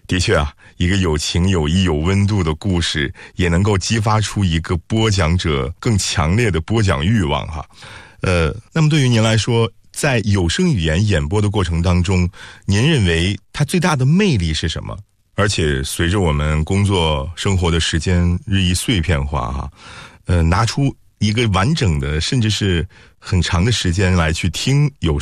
的确啊，一个有情有义有温度的故事，也能够激发出一个播讲者更强烈的播讲欲望哈。那么对于您来说，在有声语言演播的过程当中，您认为它最大的魅力是什么？而且随着我们工作生活的时间日益碎片化哈，拿出一个完整的甚至是很长的时间来去听有